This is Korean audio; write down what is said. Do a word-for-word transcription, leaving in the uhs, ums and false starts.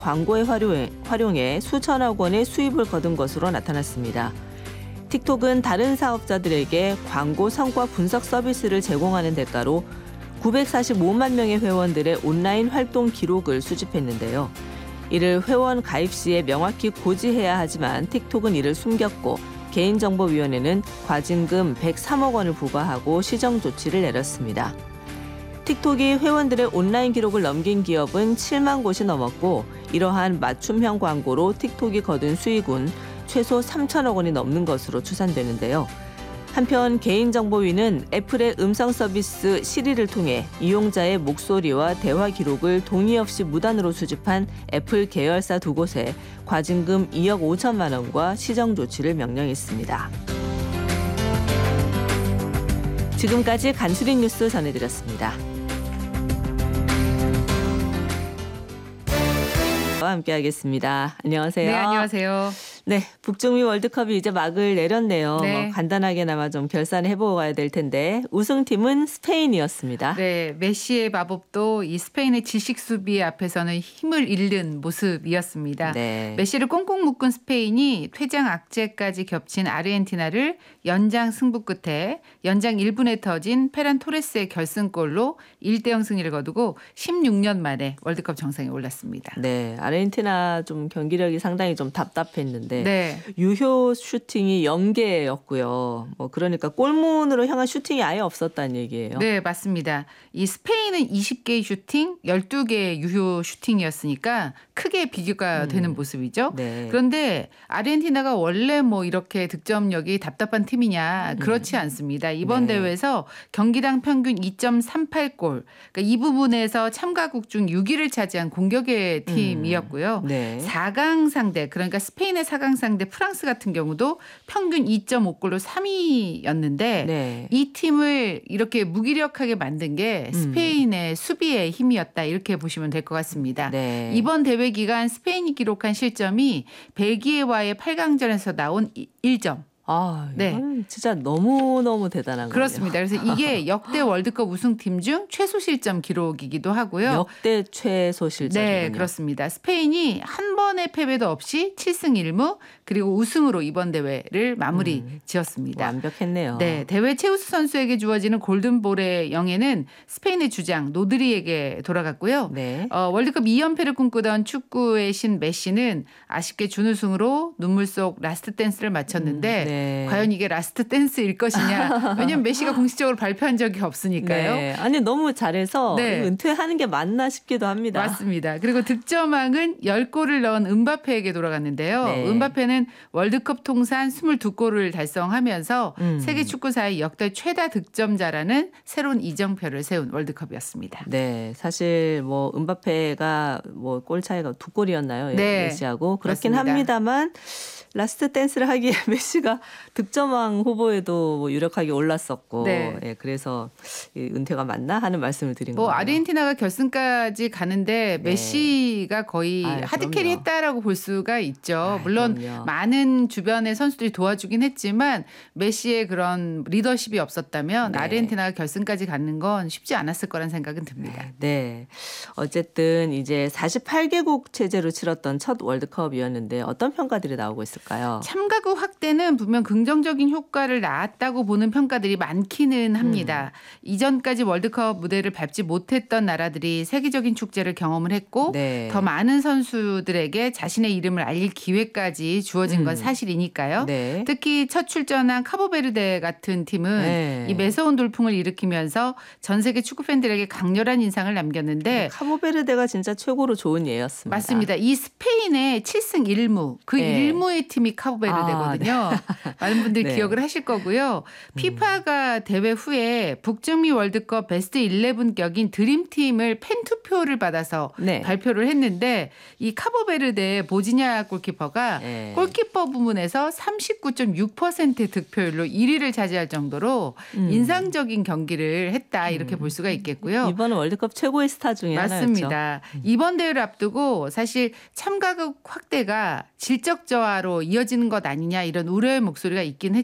광고에 활용해, 활용해 수천억 원의 수입을 거둔 것으로 나타났습니다. 틱톡은 다른 사업자들에게 광고 성과 분석 서비스를 제공하는 대가로 구백사십오만 명의 회원들의 온라인 활동 기록을 수집했는데요. 이를 회원 가입 시에 명확히 고지해야 하지만 틱톡은 이를 숨겼고 개인정보위원회는 과징금 백삼억 원을 부과하고 시정 조치를 내렸습니다. 틱톡이 회원들의 온라인 기록을 넘긴 기업은 칠만 곳이 넘었고 이러한 맞춤형 광고로 틱톡이 거둔 수익은 최소 삼천억 원이 넘는 것으로 추산되는데요. 한편 개인정보위는 애플의 음성 서비스 시리를 통해 이용자의 목소리와 대화 기록을 동의 없이 무단으로 수집한 애플 계열사 두 곳에 과징금 이억 오천만 원과 시정 조치를 명령했습니다. 지금까지 간추린 뉴스 전해드렸습니다. 함께하겠습니다. 안녕하세요. 네, 안녕하세요. 네, 북중미 월드컵이 이제 막을 내렸네요. 네. 뭐 간단하게나마 좀 결산해보고 가야 될 텐데 우승팀은 스페인이었습니다. 네, 메시의 마법도 이 스페인의 지식 수비 앞에서는 힘을 잃는 모습이었습니다. 네. 메시를 꽁꽁 묶은 스페인이 퇴장 악재까지 겹친 아르헨티나를 연장 승부 끝에 연장 일 분에 터진 페란 토레스의 결승골로 일 대 영 승리를 거두고 십육 년 만에 월드컵 정상에 올랐습니다. 네, 아르헨티나 좀 경기력이 상당히 좀 답답했는데 네. 유효 슈팅이 영 개였고요. 뭐 그러니까 골문으로 향한 슈팅이 아예 없었다는 얘기예요. 네, 맞습니다. 이 스페인은 이십 개의 슈팅, 열두 개의 유효 슈팅이었으니까 크게 비교가 음. 되는 모습이죠. 네. 그런데 아르헨티나가 원래 뭐 이렇게 득점력이 답답한 팀이냐? 그렇지 않습니다. 이번 네. 대회에서 경기당 평균 이 점 삼팔 골. 그러니까 이 부분에서 참가국 중 육 위를 차지한 공격의 팀이었고요. 음. 네. 사 강 상대, 그러니까 스페인의 사 강 상대 프랑스 같은 경우도 평균 이 점 오 골로 삼 위였는데 네. 이 팀을 이렇게 무기력하게 만든 게 스페인의 음. 수비의 힘이었다. 이렇게 보시면 될 것 같습니다. 네. 이번 대회 기간 스페인이 기록한 실점이 벨기에와의 팔 강전에서 나온 일 점. 아, 네. 이건 진짜 너무너무 대단한 거예요. 그렇습니다. 그래서 이게 역대 월드컵 우승팀 중 최소 실점 기록이기도 하고요. 역대 최소 실점이군요. 네, 그렇습니다. 스페인이 한 번의 패배도 없이 칠 승 일 무 그리고 우승으로 이번 대회를 마무리 음, 지었습니다. 완벽했네요. 네, 대회 최우수 선수에게 주어지는 골든볼의 영예는 스페인의 주장 노드리에게 돌아갔고요. 네. 어, 월드컵 이 연패를 꿈꾸던 축구의 신 메시는 아쉽게 준우승으로 눈물 속 라스트 댄스를 마쳤는데 음, 네. 과연 이게 라스트 댄스일 것이냐. 왜냐하면 메시가 공식적으로 발표한 적이 없으니까요. 네. 아니 너무 잘해서 네. 은퇴하는 게 맞나 싶기도 합니다. 맞습니다. 그리고 득점왕은 십 골을 넣은 은바페에게 돌아갔는데요. 네. 은바페는 월드컵 통산 이십이 골을 달성하면서 음. 세계 축구사의 역대 최다 득점자라는 새로운 이정표를 세운 월드컵이었습니다. 네, 사실 뭐 은바페가 뭐 골 차이가 두 골이었나요? 네. 메시하고 그렇긴 그렇습니다. 합니다만 라스트 댄스를 하기에 메시가 득점왕 후보에도 뭐 유력하게 올랐었고, 네. 예, 그래서 이 은퇴가 맞나 하는 말씀을 드린 뭐 거예요. 아르헨티나가 결승까지 가는데 네. 메시가 거의 아유, 하드캐리 그럼요. 했다라고 볼 수가 있죠. 아유, 물론 그럼요. 많은 주변의 선수들이 도와주긴 했지만 메시의 그런 리더십이 없었다면 네. 아르헨티나가 결승까지 가는 건 쉽지 않았을 거란 생각은 듭니다. 네, 어쨌든 이제 사십팔 개국 체제로 치렀던 첫 월드컵이었는데 어떤 평가들이 나오고 있을까요? 참가국 확대는 분명 긍정적인 효과를 낳았다고 보는 평가들이 많기는 합니다. 음. 이전까지 월드컵 무대를 밟지 못했던 나라들이 세계적인 축제를 경험을 했고 네. 더 많은 선수들에게 자신의 이름을 알릴 기회까지 주어진 건 음. 사실이니까요. 네. 특히 첫 출전한 카보베르데 같은 팀은 네. 이 매서운 돌풍을 일으키면서 전 세계 축구 팬들에게 강렬한 인상을 남겼는데 카보베르데가 진짜 최고로 좋은 예였습니다. 맞습니다. 이 스페인의 칠 승 일 무 그 네. 일 무의 팀이 카보베르데거든요. 아, 네. 많은 분들이 네. 기억을 하실 거고요. 피파가 음. 대회 후에 북중미 월드컵 베스트 십일 격인 드림팀을 팬투표를 받아서 네. 발표를 했는데 이 카보베르데 보지냐 골키퍼가 네. 골키퍼 부문에서 삼십구 점 육 퍼센트의 득표율로 일 위를 차지할 정도로 음. 인상적인 경기를 했다 이렇게 음. 볼 수가 있겠고요. 이번 월드컵 최고의 스타 중에 맞습니다. 하나였죠. 음. 이번 대회를 앞두고 사실 참가국 확대가 질적 저하로 이어지는 것 아니냐 이런 우려의 목소리가 있긴 했죠.